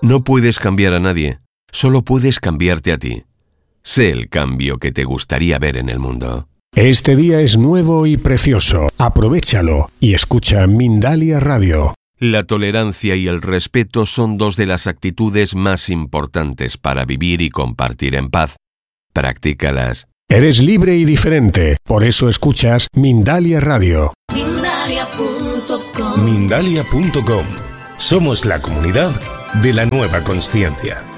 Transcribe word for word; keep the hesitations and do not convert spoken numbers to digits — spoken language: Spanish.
No puedes cambiar a nadie, solo puedes cambiarte a ti. Sé el cambio que te gustaría ver en el mundo. Este día es nuevo y precioso. Aprovéchalo y escucha Mindalia Radio. La tolerancia y el respeto son dos de las actitudes más importantes para vivir y compartir en paz. Practícalas. Eres libre y diferente, por eso escuchas Mindalia Radio. Mindalia punto com. Mindalia punto com. Somos la comunidad de la nueva consciencia.